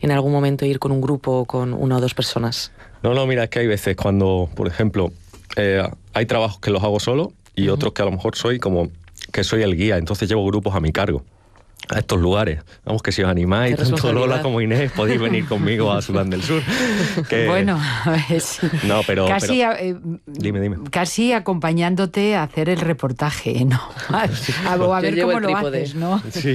en algún momento ir con un grupo o con una o dos personas? No, mira, es que hay veces cuando, por ejemplo, hay trabajos que los hago solo y otros que a lo mejor soy el guía, entonces llevo grupos a mi cargo a estos lugares. Vamos, que si os animáis, tanto Lola como Inés, podéis venir conmigo a Sudán del Sur. Bueno, a ver, sí. No, pero... Dime. Casi acompañándote a hacer el reportaje, ¿no? O a ver cómo lo haces, ¿no? Sí.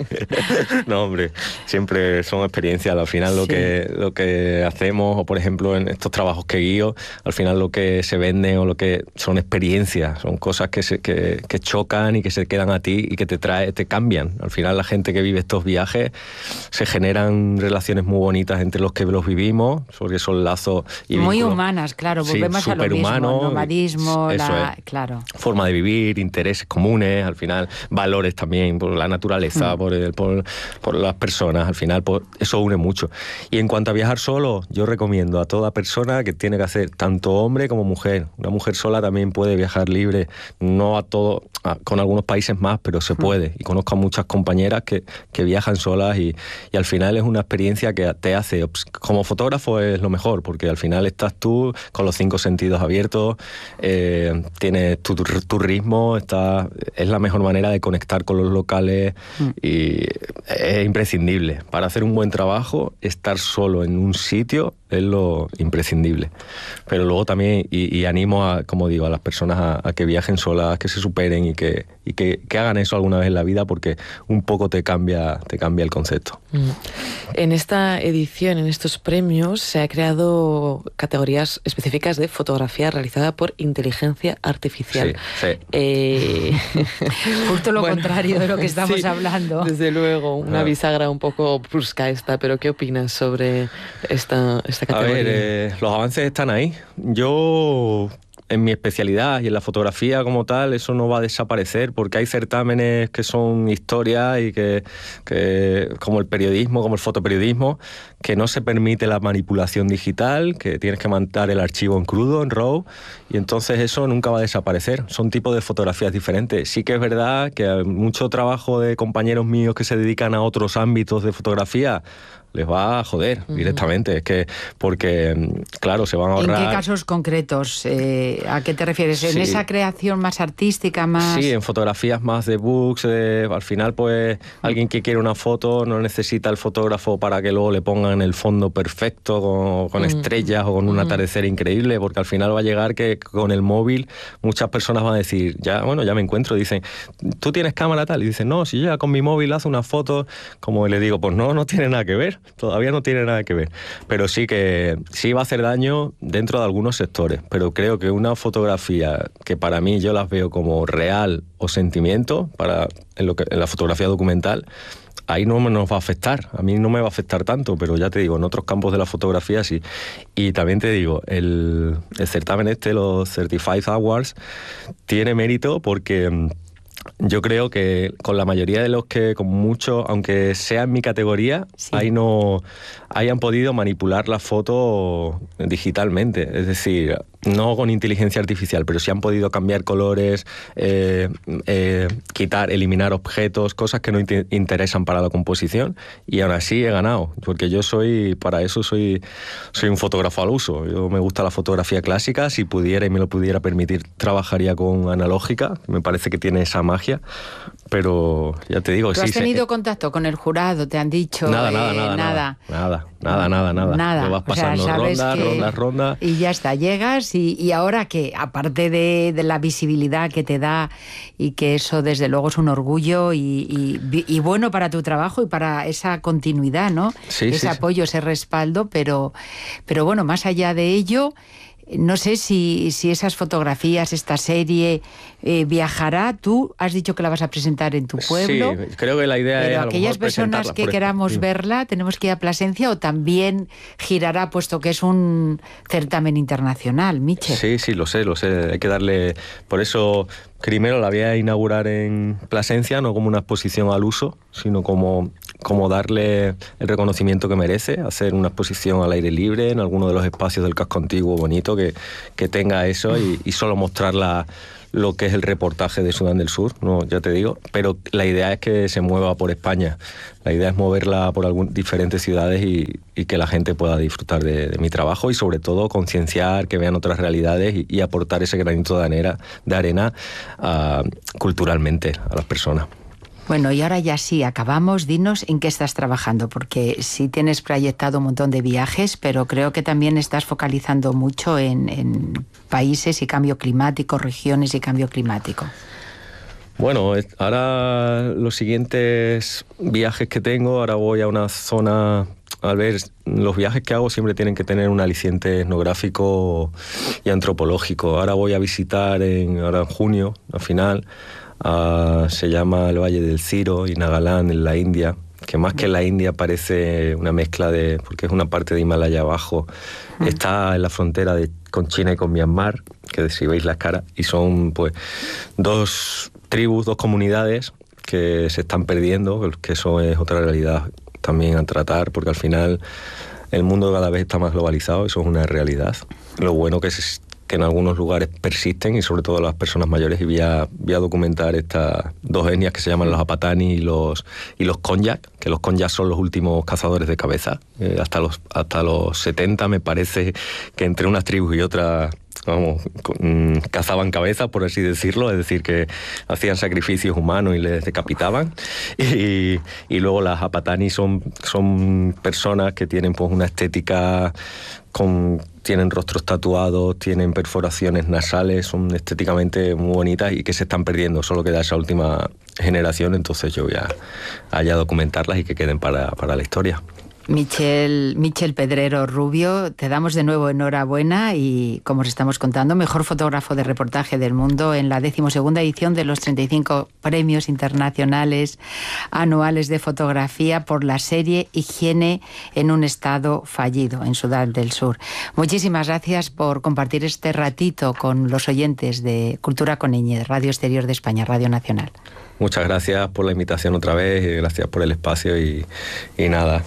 No, hombre, siempre son experiencias. Al final lo que hacemos, o por ejemplo en estos trabajos que guío, al final lo que se vende o lo que son experiencias, son cosas que chocan y que se quedan a ti y que te cambian. Al final la gente que vive estos viajes, se generan relaciones muy bonitas entre los que los vivimos, porque son lazos y muy vínculos, humanas, claro, volvemos a lo mismo, el nomadismo, claro, forma de vivir, intereses comunes, al final valores también, por la naturaleza, por las personas, al final eso une mucho. Y en cuanto a viajar solo, yo recomiendo a toda persona que tiene que hacer, tanto hombre como mujer. Una mujer sola también puede viajar libre, no a todo, con algunos países más, pero se puede, y conozco a muchas compañeras que viajan solas y al final es una experiencia que te hace, como fotógrafo es lo mejor, porque al final estás tú con los 5 sentidos abiertos, tienes tu ritmo, es la mejor manera de conectar con los locales y es imprescindible. Para hacer un buen trabajo, estar solo en un sitio es lo imprescindible. Pero luego también, y animo a las personas a que viajen solas, que se superen y que hagan eso alguna vez en la vida, porque un poco te cambia el concepto. En esta edición, en estos premios, se ha creado categorías específicas de fotografía realizada por inteligencia artificial. Sí. Justo lo contrario de lo que estamos hablando. Desde luego, una bisagra un poco brusca esta, pero ¿qué opinas sobre esta categoría? A ver, los avances están ahí. Yo, en mi especialidad y en la fotografía como tal, eso no va a desaparecer, porque hay certámenes que son historias y que como el periodismo, como el fotoperiodismo, que no se permite la manipulación digital, que tienes que mandar el archivo en crudo, en RAW, y entonces eso nunca va a desaparecer. Son tipos de fotografías diferentes. Sí que es verdad que hay mucho trabajo de compañeros míos que se dedican a otros ámbitos de fotografía, les va a joder directamente. Es que, porque, claro, se van a ahorrar... ¿En qué casos concretos? ¿A qué te refieres? ¿En esa creación más artística, más...? Sí, en fotografías más de books, al final, pues, alguien que quiere una foto no necesita el fotógrafo para que luego le pongan el fondo perfecto, con estrellas o con un atardecer increíble, porque al final va a llegar que con el móvil muchas personas van a decir, ya me encuentro, dicen, ¿tú tienes cámara tal? Y dicen, no, si yo ya con mi móvil hago una foto, como le digo, pues no tiene nada que ver. Todavía no tiene nada que ver, pero sí que sí va a hacer daño dentro de algunos sectores, pero creo que una fotografía que para mí yo las veo como real o sentimiento, en la fotografía documental, ahí no nos va a afectar. A mí no me va a afectar tanto, pero ya te digo, en otros campos de la fotografía sí. Y también te digo, el certamen los Certified Awards, tiene mérito porque... Yo creo que con la mayoría de los que, con mucho, aunque sea en mi categoría, ahí no hayan podido manipular la foto digitalmente. Es decir, no con inteligencia artificial, pero sí han podido cambiar colores, eliminar objetos, cosas que no interesan para la composición, y aún así he ganado, porque yo soy un fotógrafo al uso. Yo me gusta la fotografía clásica, si pudiera y me lo pudiera permitir, trabajaría con analógica, me parece que tiene esa magia, pero ya te digo... ¿Tú has tenido contacto con el jurado? ¿Te han dicho? Nada. Lo vas pasando, rondas. Y ya está, llegas y ahora que, aparte de la visibilidad que te da, y que eso desde luego es un orgullo y bueno para tu trabajo y para esa continuidad, ¿no? Ese apoyo, ese respaldo, pero bueno, más allá de ello... No sé si esas fotografías, esta serie, viajará. Tú has dicho que la vas a presentar en tu pueblo. Sí, creo que la idea es... Pero aquellas personas que queramos verla, ¿tenemos que ir a Plasencia o también girará, puesto que es un certamen internacional, Michel? Sí, lo sé. Hay que darle... Por eso... Primero la voy a inaugurar en Plasencia, no como una exposición al uso, sino como darle el reconocimiento que merece, hacer una exposición al aire libre en alguno de los espacios del casco antiguo bonito que tenga eso y solo mostrar lo que es el reportaje de Sudán del Sur, no, ya te digo, pero la idea es que se mueva por España. La idea es moverla por diferentes ciudades y que la gente pueda disfrutar de mi trabajo y sobre todo concienciar, que vean otras realidades y aportar ese granito de arena culturalmente a las personas. Bueno, y ahora ya sí, acabamos. Dinos en qué estás trabajando, porque sí tienes proyectado un montón de viajes, pero creo que también estás focalizando mucho en países y cambio climático, regiones y cambio climático. Bueno, ahora los siguientes viajes que tengo, ahora voy a una zona... A ver, los viajes que hago siempre tienen que tener un aliciente etnográfico y antropológico. Ahora voy a visitar ahora en junio, al final... se llama el Valle del Ciro y Nagaland en la India, que más que en la India parece una mezcla porque es una parte de Himalaya abajo. Está en la frontera con China y con Myanmar, que si veis las caras, y son pues dos tribus, dos comunidades que se están perdiendo, que eso es otra realidad también a tratar, porque al final el mundo cada vez está más globalizado, eso es una realidad. Lo bueno que en algunos lugares persisten, y sobre todo las personas mayores, y voy a documentar estas dos etnias que se llaman los Apatani y los Konyak, que los Konyak son los últimos cazadores de cabeza. Hasta los 70 me parece que entre unas tribus y otras cazaban cabezas, por así decirlo, es decir, que hacían sacrificios humanos y les decapitaban. Y luego las Apatani son personas que tienen pues una estética tienen rostros tatuados, tienen perforaciones nasales, son estéticamente muy bonitas y que se están perdiendo. Solo queda esa última generación, entonces yo voy a documentarlas y que queden para la historia. Michel Pedrero Rubio, te damos de nuevo enhorabuena y, como os estamos contando, mejor fotógrafo de reportaje del mundo en la 12ª edición de los 35 premios internacionales anuales de fotografía por la serie Higiene en un estado fallido en Sudán del Sur. Muchísimas gracias por compartir este ratito con los oyentes de Cultura con Ñ, Radio Exterior de España, Radio Nacional. Muchas gracias por la invitación otra vez y gracias por el espacio y nada.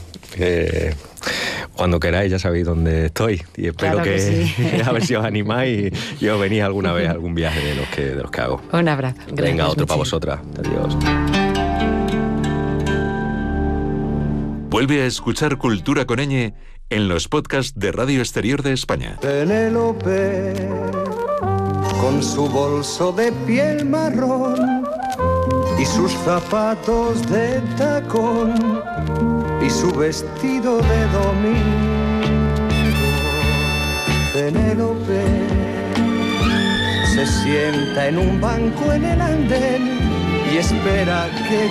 Cuando queráis ya sabéis dónde estoy y espero claro que sí. A ver si os animáis y os venís alguna vez a algún viaje de los que hago. Un abrazo. Gracias, venga, otro para vosotras. Adiós. Vuelve a escuchar Cultura con Ñ en los podcasts de Radio Exterior de España. Penélope, con su bolso de piel marrón y sus zapatos de tacón y su vestido de domingo. Penélope se sienta en un banco en el andén y espera que